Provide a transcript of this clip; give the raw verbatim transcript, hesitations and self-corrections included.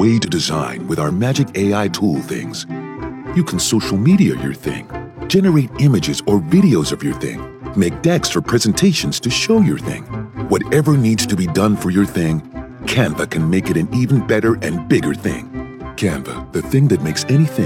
way to design with our magic A I tool things. You can social media your thing, generate images or videos of your thing, make decks for presentations to show your thing. Whatever needs to be done for your thing, Canva can make it an even better and bigger thing. Canva, the thing that makes anything